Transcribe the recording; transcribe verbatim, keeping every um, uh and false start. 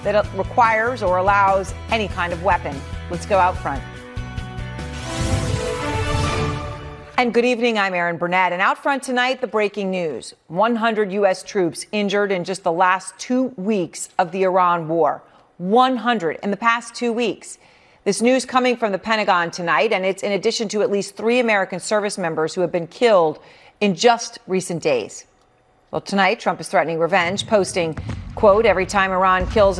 that requires or allows any kind of weapon. Let's go out front. And good evening, I'm Erin Burnett. And out front tonight, the breaking news. one hundred U S troops injured in just the last two weeks of the Iran war. one hundred in the past two weeks. This news coming from the Pentagon tonight, and it's in addition to at least three American service members who have been killed in just recent days. Well, tonight, Trump is threatening revenge, posting, quote, every time Iran kills